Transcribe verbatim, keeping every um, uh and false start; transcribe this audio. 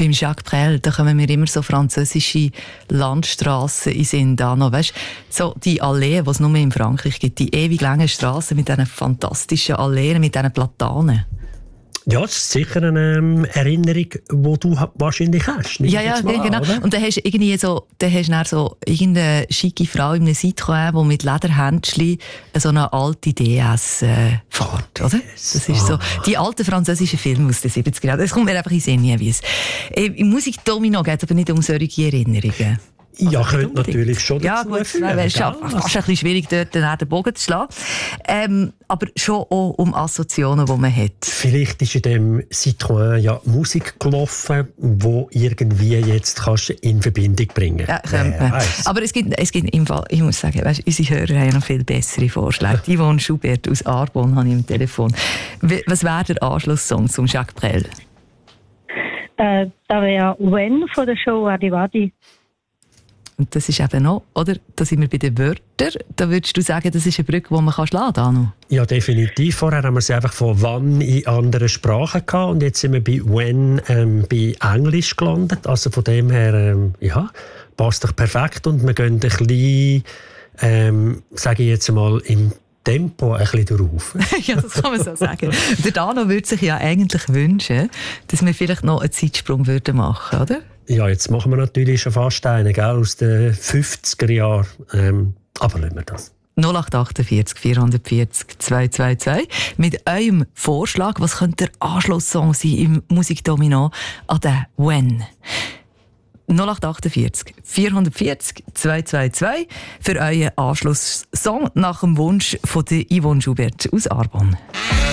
Beim Jacques Brel, da kommen mir immer so französische Landstrassen in Sinn. Da noch, weißt, so die Alleen, die es nur in Frankreich gibt, die ewig langen Strassen mit diesen fantastischen Alleen, mit diesen Platanen. Ja, das ist sicher eine ähm, Erinnerung, die du wahrscheinlich hast. Ja, ja, mal, genau. Oder? Und dann hast du irgendwie so, dann hast du dann so irgendeine schicke Frau in einem Citroën, die mit Lederhändchen so eine alte D S äh, fährt, oder? Das ist so. Die alten französischen Filme aus den siebziger Jahren. Das kommt mir einfach in den Sinn, wie es. Äh, Im Musikdomino geht es aber nicht um solche Erinnerungen. Ja, könnte natürlich schon ja, dazu gut, führen. Ja, es ist fast ein bisschen schwierig, dort den Bogen zu schlagen. Ähm, aber schon auch um Assoziationen, die man hat. Vielleicht ist in dem Citroën ja Musik gelaufen, die irgendwie jetzt kannst in Verbindung bringen kannst. Ja, könnte man. Aber es gibt, es gibt im Fall, ich muss sagen, weißt, unsere Hörer haben noch viel bessere Vorschläge. Yvonne Schubert aus Arbon habe ich im Telefon. Was wäre der Anschlusssong zum Jacques Brel? Äh, da wäre When von der Show Adi Wadi. Und das ist eben noch, oder? Da sind wir bei den Wörtern. Da würdest du sagen, das ist eine Brücke, die man schlagen kann? Ja, definitiv. Vorher haben wir sie einfach von «wann» in anderen Sprachen gehabt und jetzt sind wir bei «when» ähm, bei Englisch gelandet. Also von dem her, ähm, ja, passt doch perfekt und wir gehen ein bisschen, ähm, sage ich jetzt mal, im Tempo ein bisschen drauf. Ja, das kann man so sagen. Der Dano würde sich ja eigentlich wünschen, dass wir vielleicht noch einen Zeitsprung würden machen, oder? Ja, jetzt machen wir natürlich schon fast einen, gell, aus den fünfziger Jahren. Ähm, aber lassen wir das. null acht achtundvierzig vierhundertvierzig zweihundertzweiundzwanzig mit eurem Vorschlag, was könnte der Anschlusssong sein im Musikdomino an den «When». null acht achtundvierzig vierhundertvierzig zweihundertzweiundzwanzig für euren Anschlusssong nach dem Wunsch von der Yvonne Schubert aus Arbon.